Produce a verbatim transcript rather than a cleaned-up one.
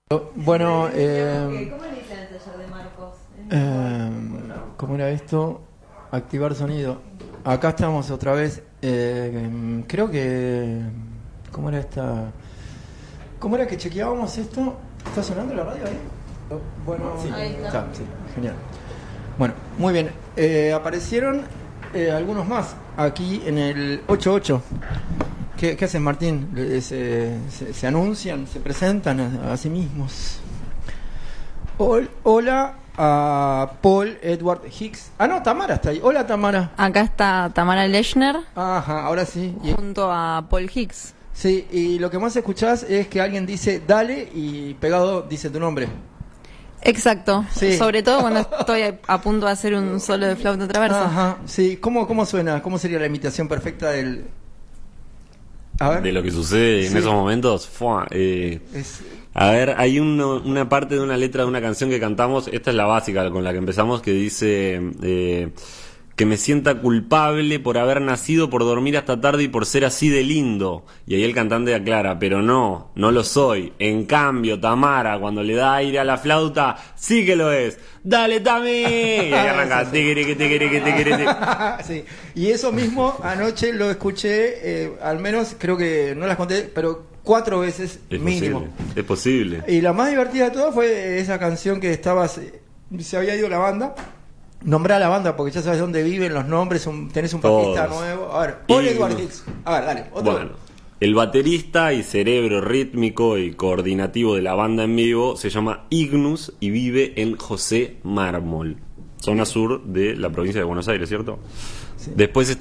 Bueno, eh, ¿cómo le dicen el taller de Marcos? eh, ¿cómo era esto? Activar sonido. Acá estamos otra vez. Eh, creo que... ¿Cómo era esta? ¿Cómo era que chequeábamos esto? ¿Está sonando la radio ahí? Bueno, sí. Ahí está. está, sí, genial. Bueno, muy bien. Eh, aparecieron eh, algunos más aquí en el ocho ocho. ¿Qué, qué hacen, Martín? Se, se, se anuncian, se presentan a, a sí mismos. Hol, hola a Paul Edward Hicks. Ah, no, Tamara está ahí. Hola, Tamara. Acá está Tamara Lechner. Ajá, ahora sí. Junto a Paul Hicks. Sí, y lo que más escuchás es que alguien dice dale y pegado dice tu nombre. Exacto, sí. Sobre todo cuando estoy a punto de hacer un solo de flauta traversa. Ajá, sí. ¿Cómo, cómo suena? ¿Cómo sería la imitación perfecta del... A ver. De lo que sucede en sí. esos momentos? Fua, eh, es... A ver, hay uno, una parte de una letra de una canción que cantamos, esta es la básica con la que empezamos, que dice... Eh, que me sienta culpable por haber nacido, por dormir hasta tarde y por ser así de lindo. Y ahí el cantante aclara, pero no, no lo soy. En cambio, Tamara, cuando le da aire a la flauta, sí que lo es. ¡Dale, Tami! Y ahí arranca. Sí, sí. sí. Y eso mismo anoche lo escuché, eh, al menos creo que no las conté, pero cuatro veces es mínimo. Posible, es posible. Y la más divertida de todas fue esa canción que estabas, se había ido la banda. Nombrá a la banda porque ya sabes dónde viven, los nombres, un, tenés un bajista nuevo. A ver, Paul Edward Hicks. A ver, dale, otro. Bueno, el baterista y cerebro rítmico y coordinativo de la banda en vivo se llama Ignus y vive en José Mármol, zona sur de la provincia de Buenos Aires, ¿cierto? Sí. Después